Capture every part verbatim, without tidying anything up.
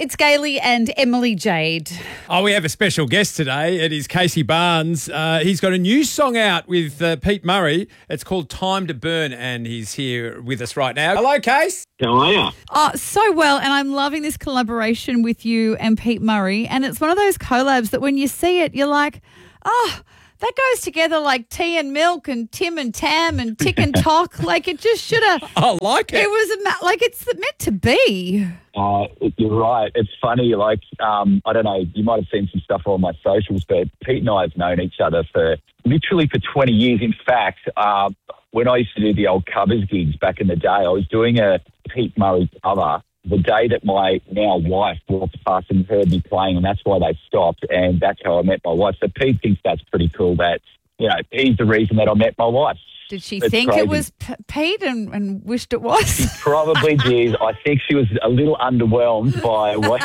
It's Gailey and Emily Jade. Oh, we have a special guest today. It is Casey Barnes. Uh, he's got a new song out with uh, Pete Murray. It's called Time to Burn, and he's here with us right now. Hello, Case. How are you? Oh, so well, and I'm loving this collaboration with you and Pete Murray, and it's one of those collabs that when you see it, you're like, oh, that goes together like tea and milk and Tim and Tam and Tick and Tock. Like it just should have. I like it. It was a ma- like it's meant to be. Uh, you're right. It's funny. Like, um, I don't know, you might have seen some stuff on my socials, but Pete and I have known each other for literally for twenty years. In fact, uh, when I used to do the old covers gigs back in the day, I was doing a Pete Murray cover the day that my now wife walked past and heard me playing, and that's why they stopped, and that's how I met my wife. So Pete thinks that's pretty cool that, you know, he's the reason that I met my wife. Did she It's think crazy. it was P- Pete and, and wished it was? She probably did. I think she was a little underwhelmed by what.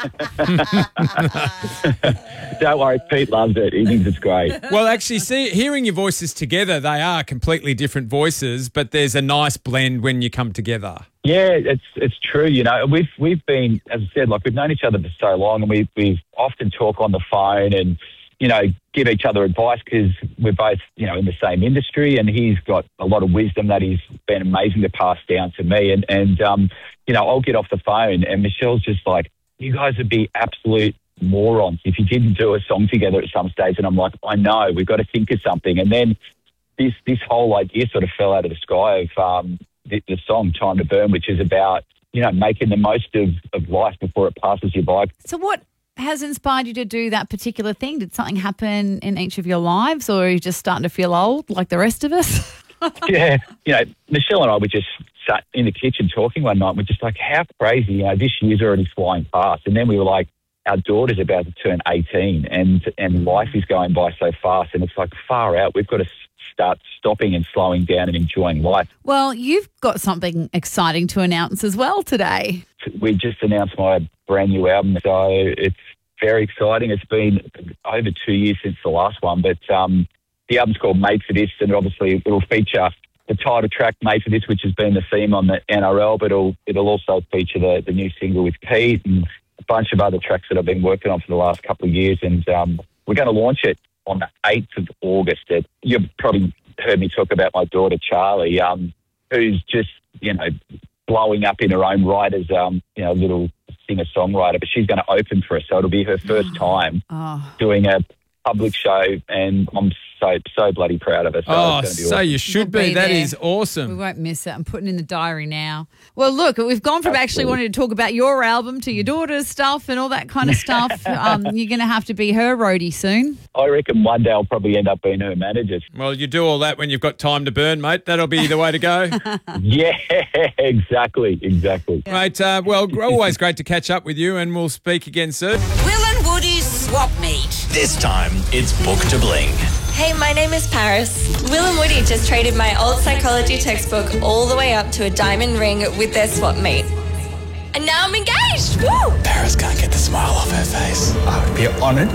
Don't worry, Pete loves it. He thinks it's great. Well, actually, see, hearing your voices together, they are completely different voices, but there's a nice blend when you come together. Yeah, it's it's true. You know, we've we've been, as I said, like we've known each other for so long, and we we often talk on the phone and, you know, give each other advice because we're both, you know, in the same industry, and he's got a lot of wisdom that he's been amazing to pass down to me. And, and um, you know, I'll get off the phone and Michelle's just like, you guys would be absolute morons if you didn't do a song together at some stage. And I'm like, I know, we've got to think of something. And then this this whole idea sort of fell out of the sky of um, the, the song Time to Burn, which is about, you know, making the most of, of life before it passes you by. So what has inspired you to do that particular thing? Did something happen in each of your lives, or are you just starting to feel old like the rest of us? Yeah, you know, Michelle and I were just sat in the kitchen talking one night. We're just like, how crazy, you know, this year's already flying past. And then we were like, our daughter's about to turn eighteen and, and life is going by so fast. And it's like, far out, we've got to start stopping and slowing down and enjoying life. Well, you've got something exciting to announce as well today. We just announced my brand new album, so it's very exciting. It's been over two years since the last one, but um, the album's called Made for This, and obviously it'll feature the title track Made for This, which has been the theme on the N R L, but it'll, it'll also feature the, the new single with Pete and a bunch of other tracks that I've been working on for the last couple of years, and um, we're going to launch it on the eighth of August. At, you've probably heard me talk about my daughter, Charlie, um, who's just, you know, blowing up in her own right as, um, you know, a little singer-songwriter, but she's going to open for us, so it'll be her first time Oh. doing a public show, and I'm so, so bloody proud of her. So, Oh, it's gonna be so awesome. you should We'll be. be That there. is We awesome. won't miss it. I'm putting in the diary now. Well, look, we've gone from actually Absolutely. wanting to talk about your album to your daughter's stuff and all that kind of stuff. Um, you're going to have to be her roadie soon. I reckon one day I'll probably end up being her manager. Well, you do all that when you've got time to burn, mate. That'll be the way to go. Yeah, exactly, exactly. Mate, uh, well, always great to catch up with you, and we'll speak again soon. Will and Woody's Swap Meet. This time, it's Book to Bling. Hey, my name is Paris. Will and Woody just traded my old psychology textbook all the way up to a diamond ring with their swap meet. And now I'm engaged! Woo! Paris can't get the smile off her face. I would be honoured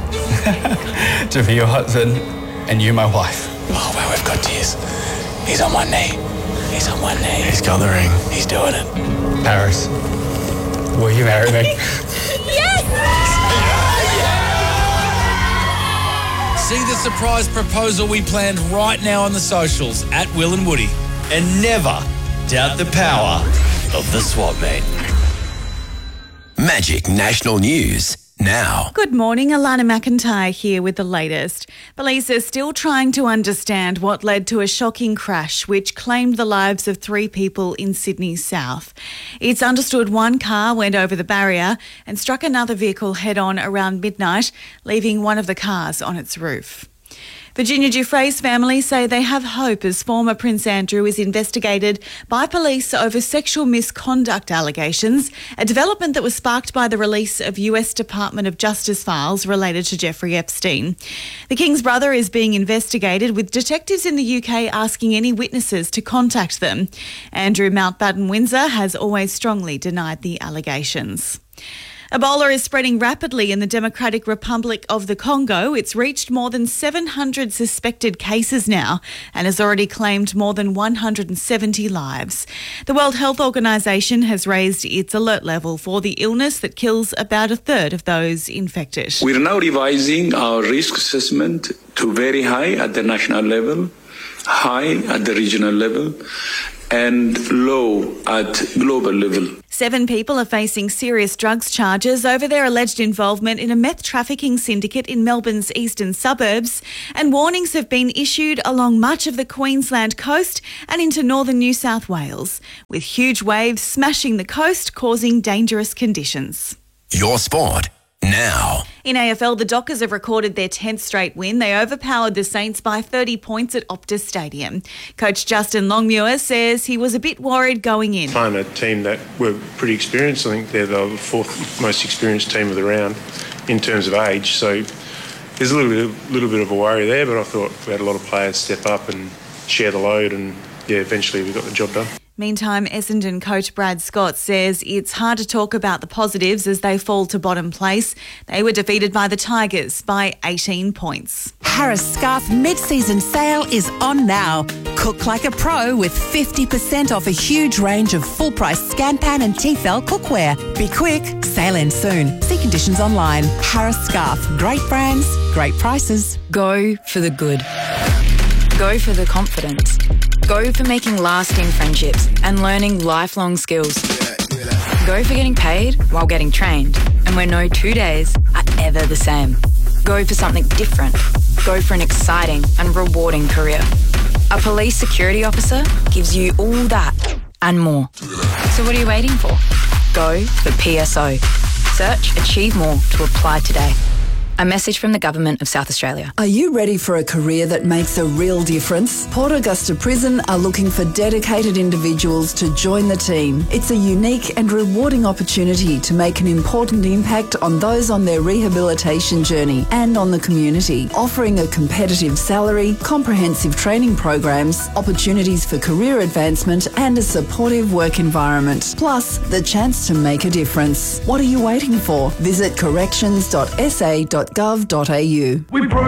to be your husband and you my wife. Oh, wow, we've got tears. He's on one knee. He's on one knee. He's got the ring. He's doing it. Paris, will you marry me? See the surprise proposal we planned right now on the socials at Will and Woody. And never doubt the power of the swap meet. Magic National News now. Good morning, Alana McIntyre here with the latest. Police are still trying to understand what led to a shocking crash which claimed the lives of three people in Sydney's south. It's understood one car went over the barrier and struck another vehicle head-on around midnight, leaving one of the cars on its roof. Virginia Giuffre's family say they have hope as former Prince Andrew is investigated by police over sexual misconduct allegations, a development that was sparked by the release of U S Department of Justice files related to Jeffrey Epstein. The King's brother is being investigated, with detectives in the U K asking any witnesses to contact them. Andrew Mountbatten Windsor has always strongly denied the allegations. Ebola is spreading rapidly in the Democratic Republic of the Congo. It's reached more than seven hundred suspected cases now and has already claimed more than one hundred seventy lives. The World Health Organization has raised its alert level for the illness that kills about a third of those infected. We're now revising our risk assessment to very high at the national level, high at the regional level, and low at global level. Seven people are facing serious drugs charges over their alleged involvement in a meth trafficking syndicate in Melbourne's eastern suburbs, and warnings have been issued along much of the Queensland coast and into northern New South Wales, with huge waves smashing the coast, causing dangerous conditions. Your sport now. In A F L, the Dockers have recorded their tenth straight win. They overpowered the Saints by thirty points at Optus Stadium. Coach Justin Longmuir says he was a bit worried going in. Playing a team that were pretty experienced. I think they're the fourth most experienced team of the round in terms of age. So there's a little bit, of, little bit of a worry there, but I thought we had a lot of players step up and share the load, and yeah, eventually we got the job done. Meantime, Essendon coach Brad Scott says it's hard to talk about the positives as they fall to bottom place. They were defeated by the Tigers by eighteen points. Harris Scarf mid-season sale is on now. Cook like a pro with fifty percent off a huge range of full-price Scanpan and Tefal cookware. Be quick, sale ends soon. See conditions online. Harris Scarf, great brands, great prices. Go for the good. Go for the confidence. Go for making lasting friendships and learning lifelong skills. Go for getting paid while getting trained, and where no two days are ever the same. Go for something different. Go for an exciting and rewarding career. A police security officer gives you all that and more. So what are you waiting for? Go for P S O. Search Achieve More to apply today. A message from the Government of South Australia. Are you ready for a career that makes a real difference? Port Augusta Prison are looking for dedicated individuals to join the team. It's a unique and rewarding opportunity to make an important impact on those on their rehabilitation journey and on the community, offering a competitive salary, comprehensive training programs, opportunities for career advancement and a supportive work environment, plus the chance to make a difference. What are you waiting for? Visit corrections dot s a dot gov dot a u. We